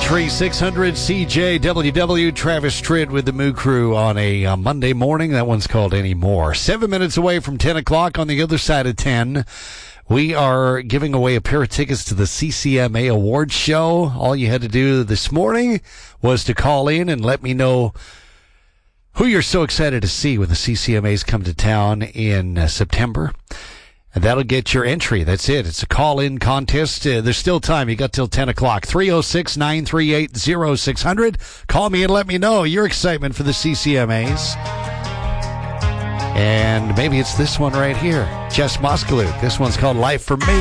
Country 600 CJWW. Travis Tritt with the Moo Crew on a Monday morning. That one's called Anymore. 7 minutes away from 10 o'clock. On the other side of 10, we are giving away a pair of tickets to the CCMA Awards show. All you had to do this morning was to call in and let me know who you're so excited to see when the CCMAs come to town in September. And that'll get your entry. That's it. It's a call-in contest. There's still time. You got till 10 o'clock. 306-938-0600. Call me and let me know your excitement for the CCMAs. And maybe it's this one right here. Jess Moskaluke. This one's called Life for Me.